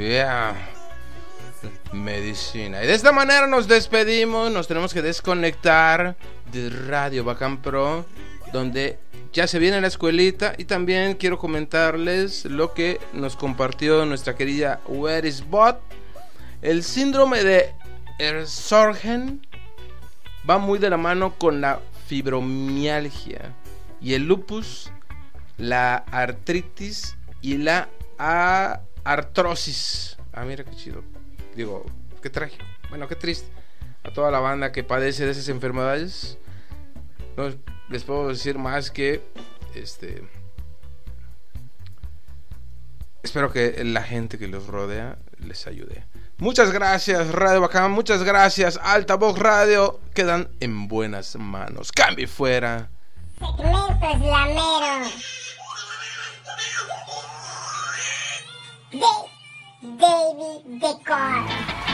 Yeah. Medicina. Y de esta manera nos despedimos. Nos tenemos que desconectar de Radio Bacán Pro, donde ya se viene la escuelita. Y también quiero comentarles lo que nos compartió nuestra querida Where is Bot. El síndrome de Sjögren va muy de la mano con la fibromialgia y el lupus, la artritis y la artrosis. Mira qué chido. Digo, qué trágico. Bueno, qué triste. A toda la banda que padece de esas enfermedades. No les puedo decir más que espero que la gente que los rodea les ayude. Muchas gracias, Radio Bacán. Muchas gracias, Altavoz Radio. Quedan en buenas manos. Cambio fuera. Segmento Slamero de David Decor.